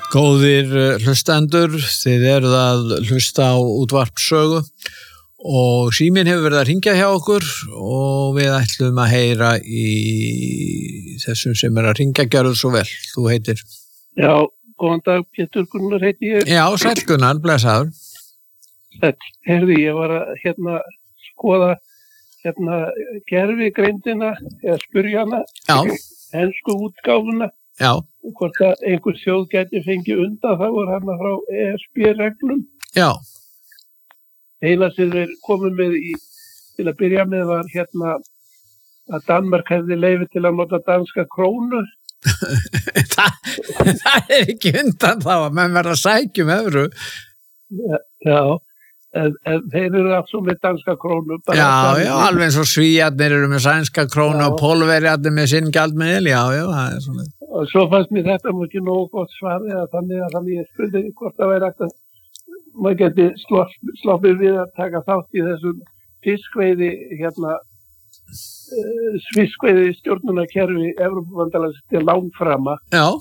Góðir hlustendur, þið eruð að hlusta á útvarpssögu og síminn hefur verið að hringja hjá okkur og við ætlum að heyra í þessum sem að hringja, gjörðu svo vel. Þú heitir? Já, góðan dag, Pétur Gunnar heiti ég. Já, sæll Gunnar, blessaður. Sæll, heyrðu, ég var að skoða gervigreindina eða spyrja hana, ensku útgáfuna. Já. Hvort að einhver þjóð gæti fengið undan þá var hana frá ESB-reglum. Já. Eina sem þeir komum með til að byrja með var að Danmark hefði leyfi til að nota danska krónu. það ekki undan þá að menn verða að sækja evru. Já, en þeir eru allt svo með danska krónu. Já, alveg eins og Svíarnir eru með sænska krónu og Pólverjarnir með sinn gjaldmiðil, já, það er svona. Og svo fannst mér þetta mjög ekki nógu gott svar eða þannig að ég spurði hvort það væri að maður geti sloppið við að taka þátt í þessum fiskveiði stjórnunarkerfi Evrópubandalagsins til langframa. Já.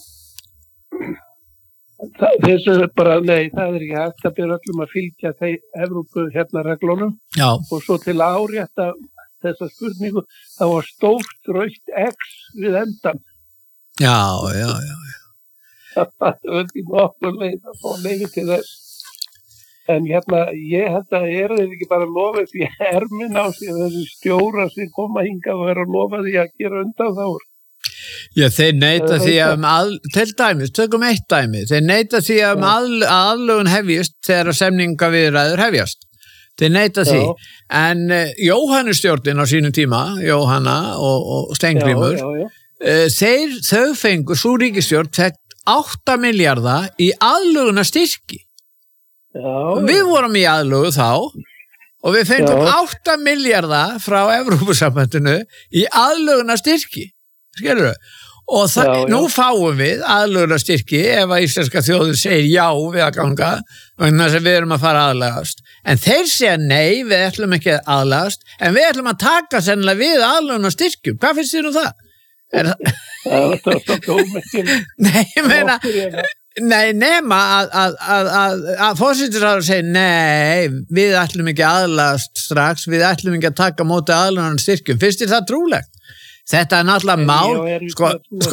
Þessu bara, nei, það er ekki hægt, það ber öllum að fylgja Evrópu reglunum. Já. Og svo til að árétta þessa spurningu, það var stórt rautt X við endan. Já. Það var ekki nokkur leið að fá leyfi til þess. En ég held að þeir ekki bara lofa því herminn á sig þessi stjóra sem koma hingað og að lofa því að gera undan þá. Já, þeir neita því til dæmis, tökum eitt dæmi, þeir neita því að aðlögun hefjast þegar semningaviðræður hefjast. Þeir neita því. En Jóhannustjórnin á sínum tíma, Jóhanna og Steingrímur, þau fengu, sú ríkisstjórn fekk 8 milljarða í aðlögunarstyrki. Við vorum í aðlögu þá og við fengum 8 milljarða frá Evrópusambandinu í aðlögunarstyrki. Skilurðu? Og nú fáum við aðlögunarstyrki ef að íslenska þjóðin segir já við að ganga vegna þess að við erum að fara aðlagast. En þeir segja nei, við ætlum ekki að aðlagast, en við ætlum að taka sennilega við aðlögunarstyrkjum. Hvað finnst þér það? Það var svo dómekkin. Nei, ég meina, nema að forsætisráðherra segir nei, við ætlum ekki að aðlagast strax, við ætlum ekki að taka móti aðlögunarstyrkjum. Finnst þér það trúlegt? Þetta er náttúrulega mál, sko